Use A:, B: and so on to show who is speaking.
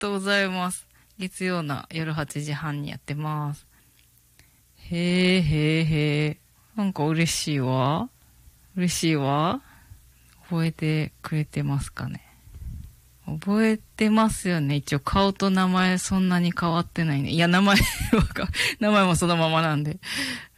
A: とうございます。月曜の夜8時半にやってます。へえへえへえ。なんか嬉しいわ。嬉しいわ。覚えてくれてますかね。覚えてますよね。一応顔と名前そんなに変わってないね。いや、名前もそのままなんで。